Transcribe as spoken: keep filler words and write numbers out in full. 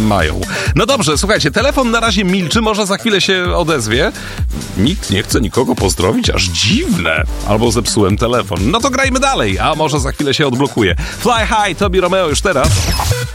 mają. No dobrze, słuchajcie, telefon na razie milczy, może za chwilę się odezwie. Nikt nie chce nikogo pozdrowić, aż dziwne. Albo zepsułem telefon. No to grajmy dalej, a może za chwilę się odblokuje. Fly High, Tobi Romeo już teraz.